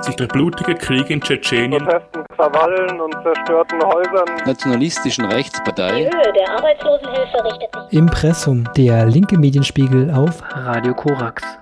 richtet sich der blutige Krieg in Tschetschenien, Protesten, Krawallen und zerstörten Häusern, nationalistischen Rechtspartei. Die Höhe der Arbeitslosenhilfe richtet sich. Impressum, der linke Medienspiegel auf Radio Korax.